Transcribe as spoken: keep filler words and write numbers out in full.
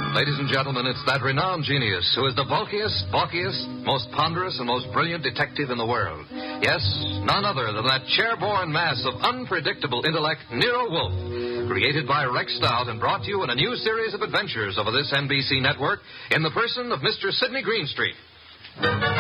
Ladies and gentlemen, it's that renowned genius who is the bulkiest, bulkiest, most ponderous, and most brilliant detective in the world. Yes, none other than that chair-borne mass of unpredictable intellect, Nero Wolfe, created by Rex Stout and brought to you in a new series of adventures over this N B C network in the person of Mister Sidney Greenstreet.